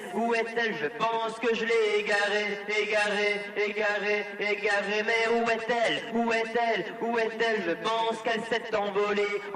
Où est-elle? Je pense que je l'ai égarée, mais où est-elle? Où est-elle? Je pense qu'elle s'est envolée